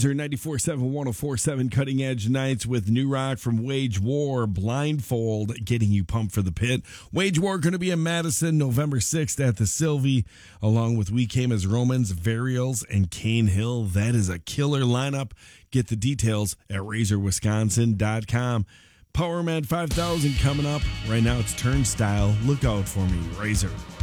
Razor 94.7, 104.7 Cutting Edge Nights with new rock from Wage War, Blindfold, getting you pumped for the pit. Wage War going to be in Madison November 6th at the Sylvie, along with We Came as Romans, Varials, and Cane Hill. That is a killer lineup. Get the details at razorwisconsin.com. Power Man 5000 coming up. Right now it's Turnstile. Look out for me, Razor.